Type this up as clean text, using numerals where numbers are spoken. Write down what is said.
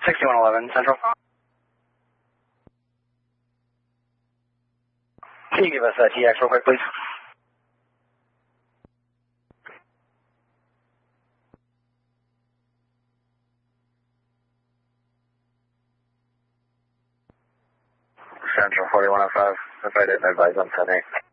6111 Central. Can you give us a TX real quick, please? Central 4105. If I didn't advise on 10-8.